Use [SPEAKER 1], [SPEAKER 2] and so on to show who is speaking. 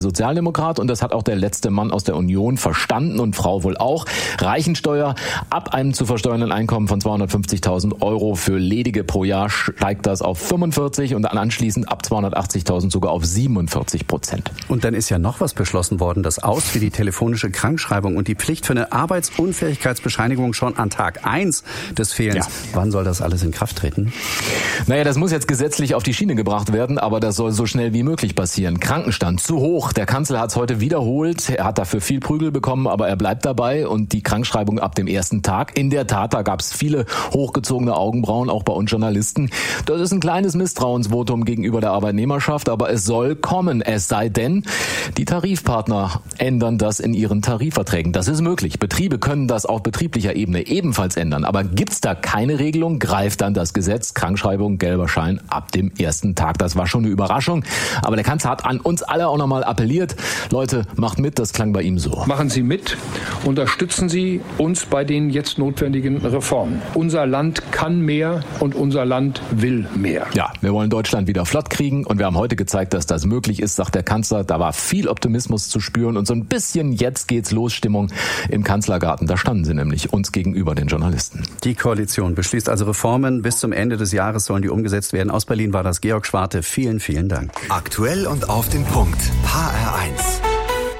[SPEAKER 1] Sozialdemokrat und das hat auch der letzte Mann aus der Union verstanden und Frau wohl auch. Reichensteuer ab einem zu versteuernden Einkommen von 250.000 Euro für Ledige pro Jahr steigt das auf 45 und dann anschließend ab 280.000 sogar auf 47%.
[SPEAKER 2] Und dann ist ja noch was beschlossen worden, das Aus wie die telefonische Krankschreibung und die Pflicht für eine Arbeitsunfähigkeitsbescheinigung schon an Tag 1 des Fehlens. Ja. Wann soll das alles in Kraft treten?
[SPEAKER 1] Naja, das muss jetzt gesetzlich auf die Schiene gebracht werden, aber das soll so schnell wie möglich passieren. Krankenstand zu hoch. Der Kanzler hat es heute wiederholt. Er hat dafür viel Prügel bekommen, aber er bleibt dabei und die Krankschreibung ab dem ersten Tag. In der Tat, da gab es viele hochgezogene Augenbrauen, auch bei uns Journalisten. Das ist ein kleines Misstrauensvotum gegenüber der Arbeitnehmerschaft, aber es soll kommen. Es sei denn, die Tarifpartner ändern das in ihren Tarifverträgen. Das ist möglich. Betriebe können das auf betrieblicher Ebene ebenfalls ändern. Aber gibt's da keine Regelung, greift dann das Gesetz. Krankschreibung, gelber Schein ab dem ersten Tag. Das war schon eine Überraschung. Aber der Kanzler hat an uns alle auch nochmal appelliert. Leute, macht mit, das klang bei ihm so.
[SPEAKER 3] Machen Sie mit, unterstützen Sie uns bei den jetzt notwendigen Reformen. Unser Land kann mehr und unser Land will mehr.
[SPEAKER 1] Ja, wir wollen Deutschland wieder flott kriegen und wir haben heute gezeigt, dass das möglich ist, sagt der Kanzler. Da war viel Optimismus zu spüren und so ein bisschen jetzt geht's los Stimmung im Kanzlergarten. Da standen sie nämlich uns gegenüber, den Journalisten.
[SPEAKER 2] Die Koalition beschließt also Reformen. Bis zum Ende des Jahres sollen die umgesetzt werden. Aus Berlin war das Georg Schwarte. Vielen, vielen Dank.
[SPEAKER 4] Aktuell und auf den Punkt. HR1.